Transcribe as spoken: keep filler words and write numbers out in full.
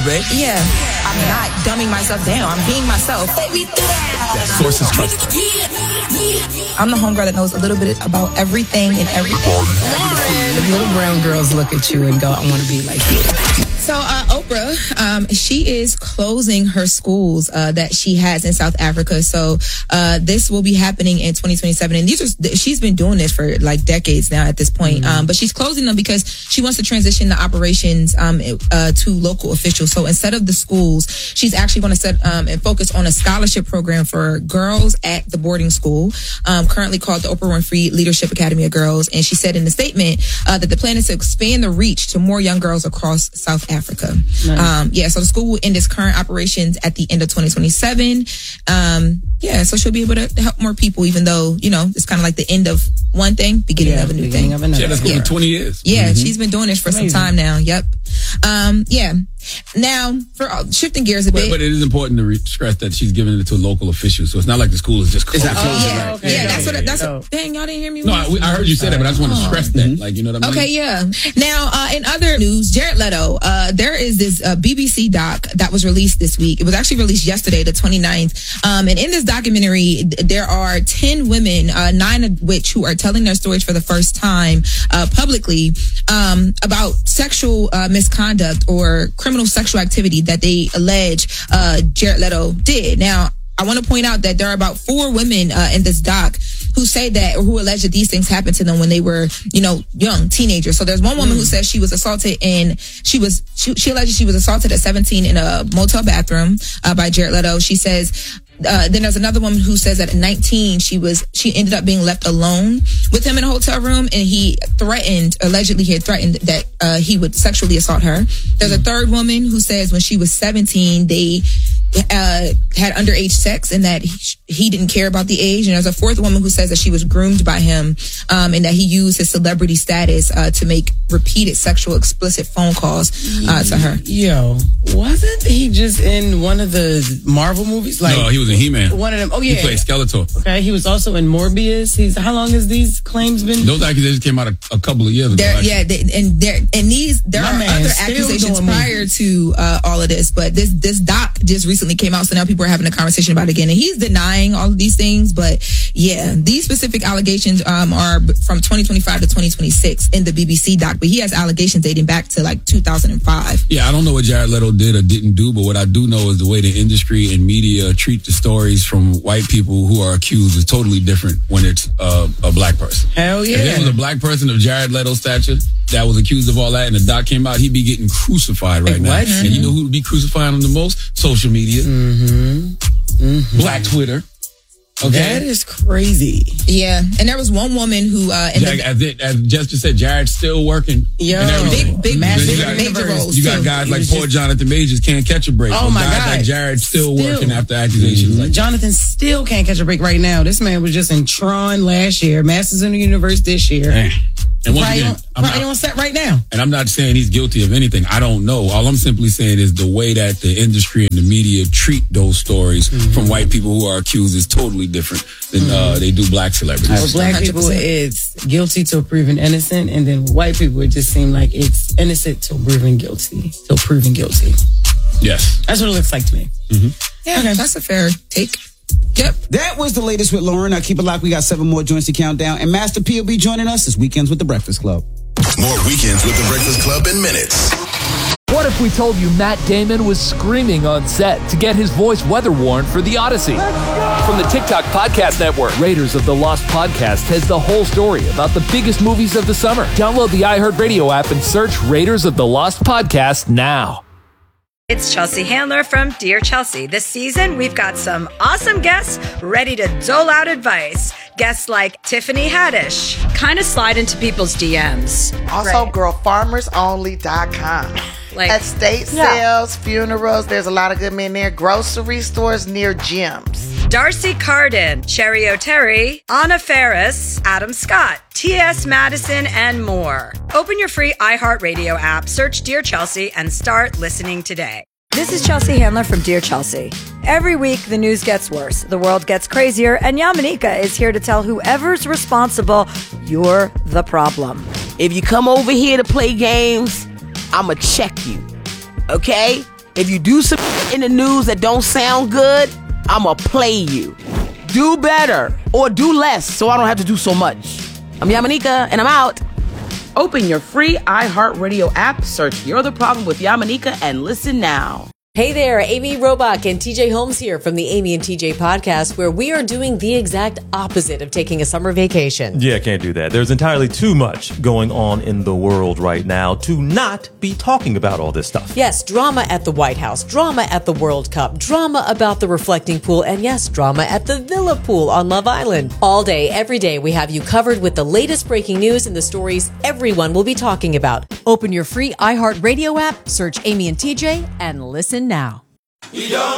babe. Yeah. I'm not dumbing myself down. I'm being myself. Let me do that. That source is trusted. I'm the homegirl that knows a little bit about everything and everything. The little brown girls look at you and go, I want to be like you. So, uh, Oprah, um, she is closing her schools uh, that she has in South Africa. So, uh, this will be happening in twenty twenty-seven. And these are, she's been doing this for like decades now at this point. Mm-hmm. Um, but she's closing them because she wants to transition the operations um, uh, to local officials. So, instead of the schools, she's actually going to set um, and focus on a scholarship program for girls at the boarding school, um, currently called the Oprah Winfrey Leadership Academy of Girls. And she said in the statement uh, that the plan is to expand the reach to more young girls across South Africa. Africa. Nice. Um, yeah, so the school will end its current operations at the end of twenty twenty-seven. Um, yeah, so she'll be able to help more people, even though, you know, it's kind of like the end of one thing, beginning yeah, of a new beginning thing. Of another. Yeah, that's going yeah. for twenty years. Yeah, mm-hmm. she's been doing this for Amazing. some time now. Yep. Um, yeah. Now, for uh, shifting gears a but, bit. But it is important to re- stress that she's giving it to local officials. So it's not like the school is just closed. Oh, yeah, right. okay. yeah, that's what, that's oh. what, dang, y'all didn't hear me. No, I, I heard you say that, but I just want to oh. stress that. Mm-hmm. Like, you know what I mean? Okay, yeah. Now, uh, in other news, Jared Leto, uh, there is this uh, B B C doc that was released this week. It was actually released yesterday, the twenty-ninth. Um, and in this documentary, there are ten women, uh, nine of which who are telling their stories for the first time uh, publicly um, about sexual uh, misconduct or criminal sexual activity that they allege uh, Jared Leto did. Now, I want to point out that there are about four women uh, in this doc who say that, or who allege that these things happened to them when they were, you know, young teenagers. So there's one woman mm. who says she was assaulted and she was, she, she alleges she was assaulted at seventeen in a motel bathroom uh, by Jared Leto. She says, Uh, then there's another woman who says that at nineteen, she was, she ended up being left alone with him in a hotel room, and he threatened, allegedly he had threatened that, uh, he would sexually assault her. There's a third woman who says when she was seventeen, they, uh, had underage sex and that he, he didn't care about the age. And there's a fourth woman who says that she was groomed by him, um, and that he used his celebrity status, uh, to make repeated sexual explicit phone calls, uh, to her. Yo, wasn't he just in one of the Marvel movies? Like, no, he was in He-Man. One of them. Oh, yeah. He played Skeletor. Okay, he was also in Morbius. He's, how long has these claims been? Those accusations came out a, a couple of years ago. There, yeah, they, and there, and these, there My are man, other still accusations doing prior movies. to uh, all of this, but this this doc just recently came out, so now people are having a conversation about it again, and he's denying all of these things. But yeah, these specific allegations um, are from twenty twenty-five to twenty twenty-six in the B B C doc, but he has allegations dating back to like two thousand five. Yeah, I don't know what Jared Leto did or didn't do, but what I do know is the way the industry and media treat the stories from white people who are accused is totally different when it's uh, a black person. Hell yeah. If it was a black person of Jared Leto's stature that was accused of all that and the doc came out, he'd be getting crucified right like now. What? And you know who would be crucifying him the most? Social media. Mm-hmm. Mm-hmm. Black Twitter. Okay. That is crazy. Yeah, and there was one woman who, uh, in Jack, the, as, it, as Jessica said, Jared's still working. Yo, and everything. big, big, Massive big you got, major roles. You got too. guys like was poor just- Jonathan Majors can't catch a break. Oh, Or my guys God. like Jared still, Still. working after accusations. Mm-hmm. Like, Jonathan still can't catch a break right now. This man was just in Tron last year, Masters in the Universe this year. man. And once Probably, again, on, I'm probably not, on set right now. and I'm not saying he's guilty of anything. I don't know. All I'm simply saying is the way that the industry and the media treat those stories mm-hmm. from white people who are accused is totally different than mm-hmm. uh, they do black celebrities. For black people, one hundred percent. it's guilty till proven innocent, and then white people, it just seem like it's innocent till proven guilty. Till proven guilty. Yes. That's what it looks like to me. Mm-hmm. Yeah, okay. That's a fair take. Yep. That was the latest with Lauren. Now keep it locked. We got seven more joints to count down. And Master P will be joining us this Weekends with the Breakfast Club. More Weekends with the Breakfast Club in minutes. What if we told you Matt Damon was screaming on set to get his voice weather worn for The Odyssey? From the TikTok Podcast Network, Raiders of the Lost Podcast has the whole story about the biggest movies of the summer. Download the iHeartRadio app and search Raiders of the Lost Podcast now. It's Chelsea Handler from Dear Chelsea. This season, we've got some awesome guests ready to dole out advice. Guests like Tiffany Haddish. Kind of slide into people's D Ms. Also, Right. girl farmers only dot com. Like, Estate yeah. sales, funerals, there's a lot of good men there. Grocery stores near gyms. Darcy Carden, Cherry O'Terry, Anna Ferris, Adam Scott, T S Madison, and more. Open your free iHeartRadio app, search Dear Chelsea, and start listening today. This is Chelsea Handler from Dear Chelsea. Every week, the news gets worse, the world gets crazier, and Yamanika is here to tell whoever's responsible, you're the problem. If you come over here to play games, I'ma check you, okay? If you do some in the news that don't sound good, I'ma play you. Do better or do less so I don't have to do so much. I'm Yamanika and I'm out. Open your free iHeartRadio app, search You're the Problem with Yamanika, and listen now. Hey there, Amy Robach and T J Holmes here from the Amy and T J podcast, where we are doing the exact opposite of taking a summer vacation. Yeah, can't do that. There's entirely too much going on in the world right now to not be talking about all this stuff. Yes, drama at the White House, drama at the World Cup, drama about the reflecting pool, and yes, drama at the Villa Pool on Love Island. All day, every day, we have you covered with the latest breaking news and the stories everyone will be talking about. Open your free iHeartRadio app, search Amy and T J, and listen now.